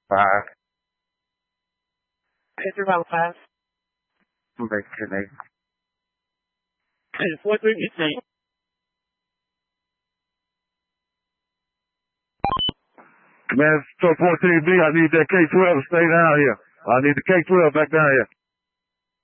5. Enter vowel class. Connect. 43 insane. Command 14B, I need that K-12 to stay down here. I need the K-12 back down here.